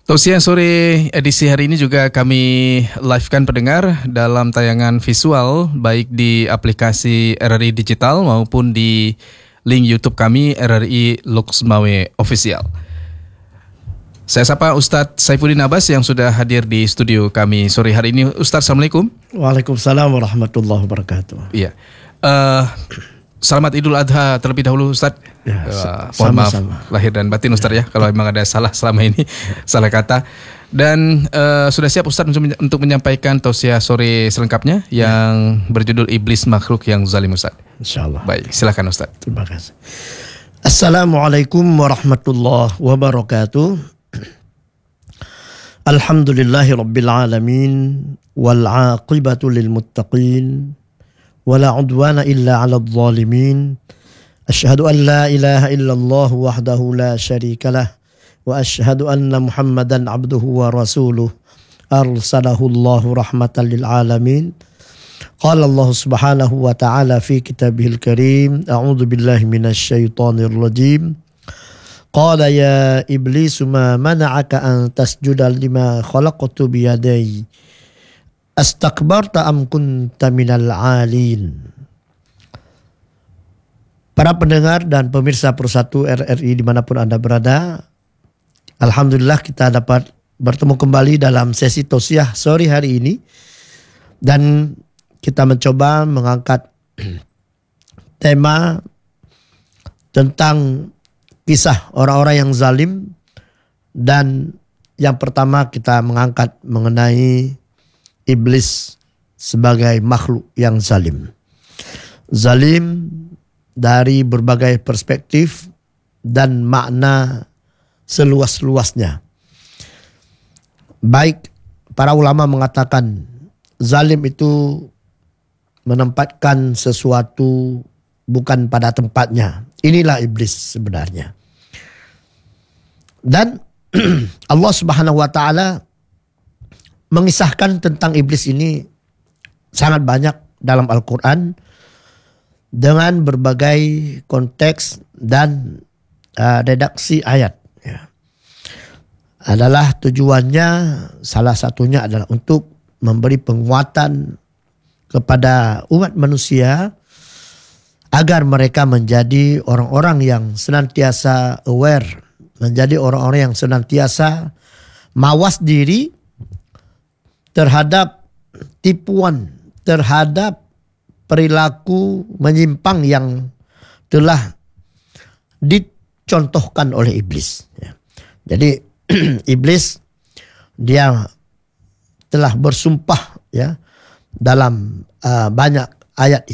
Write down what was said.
Tausiah sore edisi hari ini juga kami live-kan pendengar dalam tayangan visual baik di aplikasi RRI Digital maupun di link YouTube kami RRI Lux Mawe Official. Saya sapa Ustadz Saifuddin Abbas yang sudah hadir di studio kami sore hari ini. Ustadz, Assalamualaikum. Waalaikumsalam warahmatullahi wabarakatuh. Iya. Selamat Idul Adha terlebih dahulu Ustadz. Ya, mohon maaf lahir dan batin Ustadz ya kalau memang ada salah selama ini, salah kata. Dan sudah siap Ustadz untuk menyampaikan tausiah sore selengkapnya yang berjudul Iblis Makhluk yang Zalim Ustadz. InsyaAllah. Baik, silakan Ustadz. Terima kasih. Assalamualaikum warahmatullahi wabarakatuh. Alhamdulillahi rabbil alamin wal aqibatu lil muttaqin wala udwana illa 'alal zalimin. Asyhadu an la ilaha illallah wahdahu la syarika lah wa asyhadu anna Muhammadan abduhu wa rasuluh arsalahu Allahu rahmatan lil alamin. Qala Allah subhanahu wa ta'ala fi kitabihil karim, a'udzu billahi minasy syaithanir rajim. Qala ya iblis ma mana'aka an tasjuda lima khalaqtu bi yadayya astakbarta am kunta minal 'alin. Para pendengar dan pemirsa Persatu RRI dimanapun Anda berada, alhamdulillah kita dapat bertemu kembali dalam sesi tausiah sore hari ini. Dan kita mencoba mengangkat tema tentang kisah orang-orang yang zalim. Dan yang pertama kita mengangkat mengenai iblis sebagai makhluk yang zalim. Zalim dari berbagai perspektif dan makna seluas-luasnya. Baik, para ulama mengatakan zalim itu menempatkan sesuatu bukan pada tempatnya. Inilah iblis sebenarnya. Dan Allah Subhanahu wa taala mengisahkan tentang iblis ini sangat banyak dalam Al-Quran dengan berbagai konteks dan redaksi ayat. Ya. Adalah tujuannya, salah satunya adalah untuk memberi penguatan kepada umat manusia agar mereka menjadi orang-orang yang senantiasa aware, menjadi orang-orang yang senantiasa mawas diri terhadap tipuan, terhadap perilaku menyimpang yang telah dicontohkan oleh iblis. Jadi iblis dia telah bersumpah ya dalam banyak ayat